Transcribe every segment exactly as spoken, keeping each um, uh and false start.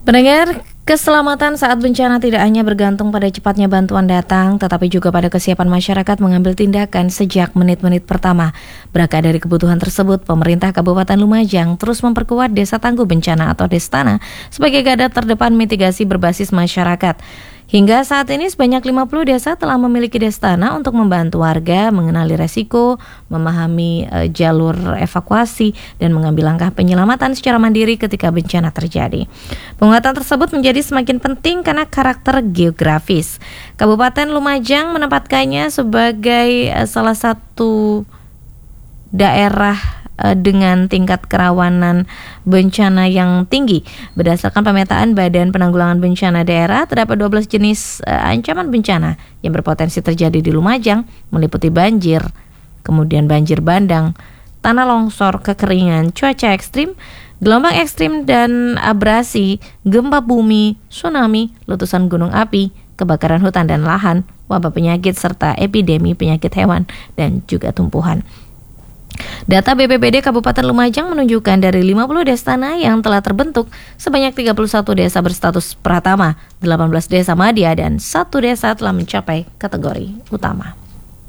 Pendengar, keselamatan saat bencana tidak hanya bergantung pada cepatnya bantuan datang, tetapi juga pada kesiapan masyarakat mengambil tindakan sejak menit-menit pertama. Berangkat dari kebutuhan tersebut, pemerintah Kabupaten Lumajang terus memperkuat Desa Tangguh Bencana atau Destana sebagai garda terdepan mitigasi berbasis masyarakat. Hingga saat ini sebanyak lima puluh desa telah memiliki Destana untuk membantu warga mengenali resiko, memahami e, jalur evakuasi, dan mengambil langkah penyelamatan secara mandiri ketika bencana terjadi. Penguatan tersebut menjadi semakin penting karena karakter geografis. Kabupaten Lumajang menempatkannya sebagai e, salah satu daerah dengan tingkat kerawanan bencana yang tinggi. Berdasarkan pemetaan Badan Penanggulangan Bencana Daerah, terdapat dua belas jenis uh, ancaman bencana yang berpotensi terjadi di Lumajang, meliputi banjir, kemudian banjir bandang, tanah longsor, kekeringan, cuaca ekstrim, gelombang ekstrim dan abrasi, gempa bumi, tsunami, letusan gunung api, kebakaran hutan dan lahan, wabah penyakit, serta epidemi penyakit hewan dan juga tumbuhan. Data B P B D Kabupaten Lumajang menunjukkan dari lima puluh Destana yang telah terbentuk, sebanyak tiga puluh satu desa berstatus Pratama, delapan belas desa Madya, dan satu desa telah mencapai kategori utama.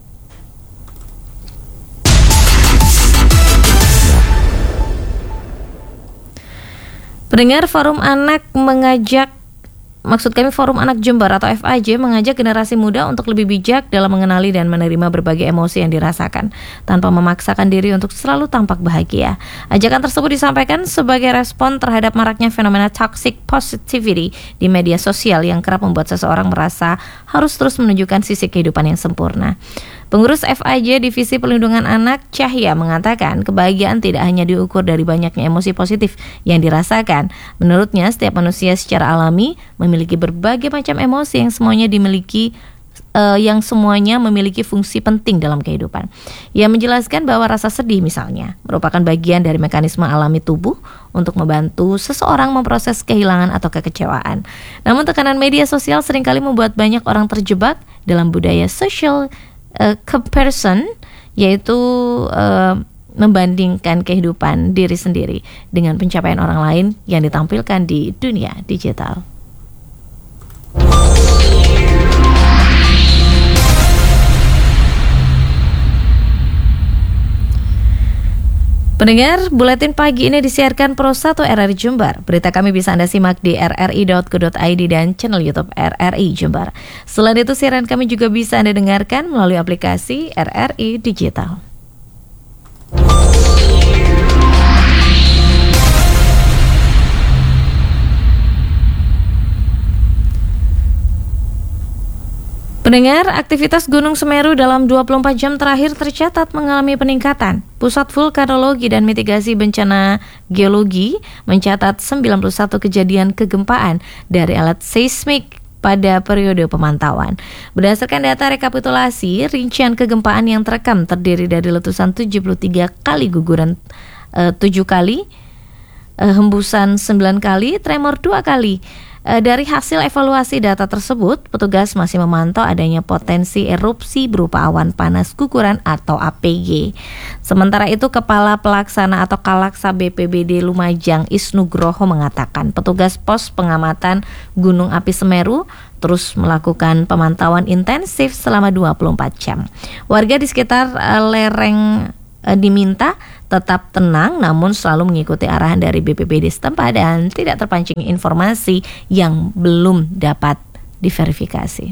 Pendengar, Forum Anak mengajak Maksud kami Forum Anak Jember atau F A J mengajak generasi muda untuk lebih bijak dalam mengenali dan menerima berbagai emosi yang dirasakan tanpa memaksakan diri untuk selalu tampak bahagia. Ajakan tersebut disampaikan sebagai respon terhadap maraknya fenomena toxic positivity di media sosial yang kerap membuat seseorang merasa harus terus menunjukkan sisi kehidupan yang sempurna. Pengurus F A J Divisi Perlindungan Anak Cahya mengatakan kebahagiaan tidak hanya diukur dari banyaknya emosi positif yang dirasakan. Menurutnya, setiap manusia secara alami memiliki berbagai macam emosi yang semuanya dimiliki uh, yang semuanya memiliki fungsi penting dalam kehidupan. Ia menjelaskan bahwa rasa sedih misalnya merupakan bagian dari mekanisme alami tubuh untuk membantu seseorang memproses kehilangan atau kekecewaan. Namun tekanan media sosial seringkali membuat banyak orang terjebak dalam budaya social Uh, comparison, yaitu uh, membandingkan kehidupan diri sendiri dengan pencapaian orang lain yang ditampilkan di dunia digital. Pendengar, buletin pagi ini disiarkan Pro satu R R I Jember. Berita kami bisa Anda simak di r r i dot co dot i d dan channel YouTube R R I Jember. Selain itu, siaran kami juga bisa Anda dengarkan melalui aplikasi R R I Digital. Pendengar, aktivitas Gunung Semeru dalam dua puluh empat jam terakhir tercatat mengalami peningkatan. Pusat Vulkanologi dan Mitigasi Bencana Geologi mencatat sembilan puluh satu kejadian kegempaan dari alat seismik pada periode pemantauan. Berdasarkan data rekapitulasi, rincian kegempaan yang terekam terdiri dari letusan tujuh puluh tiga kali, guguran uh, tujuh kali, uh, hembusan sembilan kali, tremor dua kali. Dari hasil evaluasi data tersebut, petugas masih memantau adanya potensi erupsi berupa awan panas guguran atau A P G. Sementara itu, Kepala Pelaksana atau Kalaksa B P B D Lumajang Isnugroho mengatakan petugas pos pengamatan Gunung Api Semeru terus melakukan pemantauan intensif selama dua puluh empat jam. Warga di sekitar uh, lereng uh, diminta tetap tenang namun selalu mengikuti arahan dari B P B D setempat dan tidak terpancing informasi yang belum dapat diverifikasi.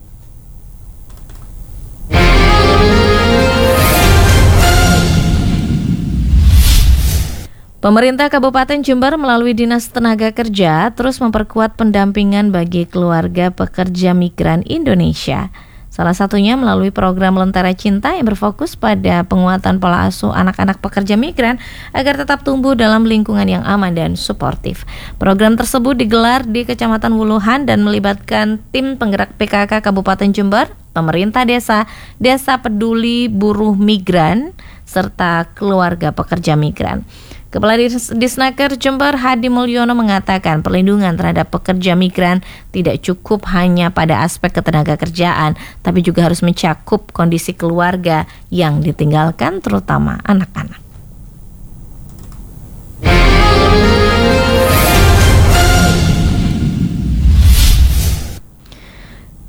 Pemerintah Kabupaten Jember melalui Dinas Tenaga Kerja terus memperkuat pendampingan bagi keluarga pekerja migran Indonesia. Salah satunya melalui program Lentera Cinta yang berfokus pada penguatan pola asuh anak-anak pekerja migran agar tetap tumbuh dalam lingkungan yang aman dan suportif. Program tersebut digelar di Kecamatan Wuluhan dan melibatkan tim penggerak P K K Kabupaten Jember, pemerintah desa, desa peduli buruh migran, serta keluarga pekerja migran. Kepala Disnaker Jember Hadi Mulyono mengatakan perlindungan terhadap pekerja migran tidak cukup hanya pada aspek ketenaga kerjaan, tapi juga harus mencakup kondisi keluarga yang ditinggalkan, terutama anak-anak.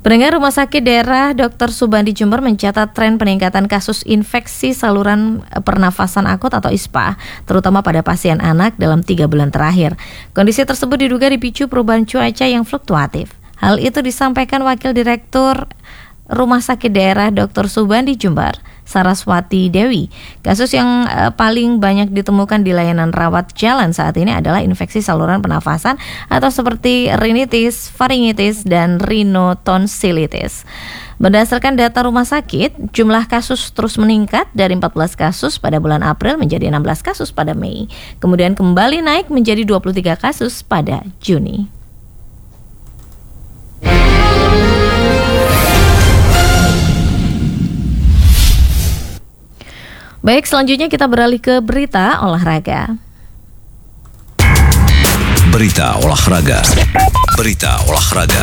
Pendengar, Rumah Sakit Daerah dokter Subandi Jember mencatat tren peningkatan kasus infeksi saluran pernafasan akut atau I S P A, terutama pada pasien anak dalam tiga bulan terakhir. Kondisi tersebut diduga dipicu perubahan cuaca yang fluktuatif. Hal itu disampaikan Wakil Direktur Rumah Sakit Daerah dokter Subandi Jember, Saraswati Dewi. Kasus yang uh, paling banyak ditemukan di layanan rawat jalan saat ini adalah infeksi saluran pernafasan atau seperti rinitis, faringitis, dan rhinotonsilitis. Berdasarkan data rumah sakit, jumlah kasus terus meningkat dari empat belas kasus pada bulan April menjadi enam belas kasus pada Mei. Kemudian kembali naik menjadi dua puluh tiga kasus pada Juni. Baik, selanjutnya kita beralih ke berita olahraga. Berita olahraga. Berita olahraga.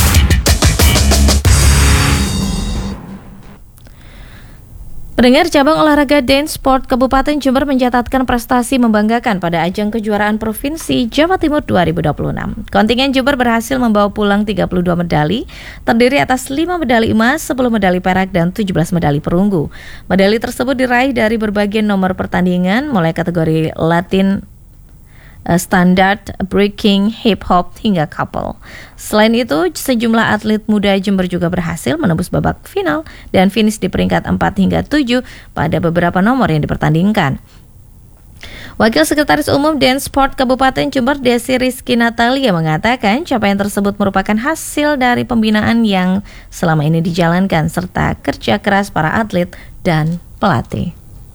Pendengar, cabang olahraga dance sport Kabupaten Jember mencatatkan prestasi membanggakan pada ajang kejuaraan Provinsi Jawa Timur dua ribu dua puluh enam. Kontingen Jember berhasil membawa pulang tiga puluh dua medali, terdiri atas lima medali emas, sepuluh medali perak, dan tujuh belas medali perunggu. Medali tersebut diraih dari berbagai nomor pertandingan, mulai kategori Latin standard, breaking, hip hop, hingga couple. Selain itu, sejumlah atlet muda Jember juga berhasil menembus babak final dan finish di peringkat empat hingga tujuh pada beberapa nomor yang dipertandingkan. Wakil Sekretaris Umum Dance Sport Kabupaten Jember, Desi Rizky Natalia, mengatakan capaian tersebut merupakan hasil dari pembinaan yang selama ini dijalankan serta kerja keras para atlet dan pelatih.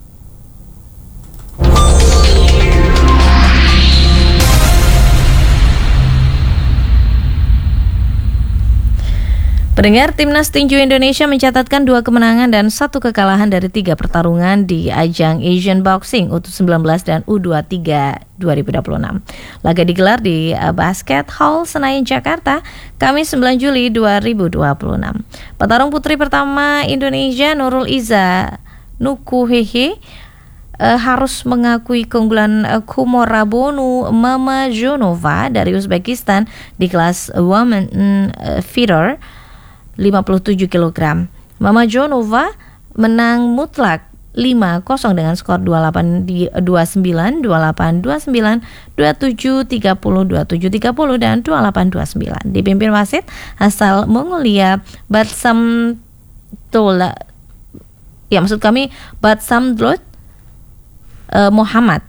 Pendengar, Timnas Tinju Indonesia mencatatkan dua kemenangan dan satu kekalahan dari tiga pertarungan di ajang Asian Boxing U sembilan belas dan U dua puluh tiga dua ribu dua puluh enam. Laga digelar di Basket Hall Senayan, Jakarta, Kamis sembilan Juli dua ribu dua puluh enam. Petarung putri pertama Indonesia, Nurul Iza Nukuhehe, Uh, harus mengakui keunggulan uh, Kumorabonu Mamajonova dari Uzbekistan di kelas Women uh, Feeder lima puluh tujuh kilogram. Mamajonova menang mutlak lima kosong dengan skor dua puluh delapan di dua puluh sembilan, dua puluh delapan, dua puluh sembilan, dua puluh tujuh, tiga puluh, dua puluh tujuh, tiga puluh, dan dua puluh delapan, dua puluh sembilan. Dipimpin wasit asal Mongolia, Batsam Dola, ya maksud kami Batsam Dlot Uh, Muhammad.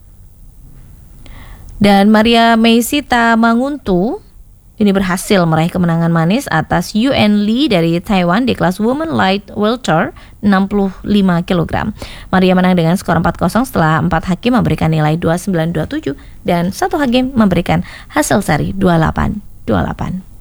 Dan Maria Meisita Manguntu ini berhasil meraih kemenangan manis atas Yuen Lee dari Taiwan di kelas Women Light Welter enam puluh lima kilogram. Maria menang dengan skor empat kosong setelah empat hakim memberikan nilai dua puluh sembilan, dua puluh tujuh dan satu hakim memberikan hasil seri dua puluh delapan, dua puluh delapan.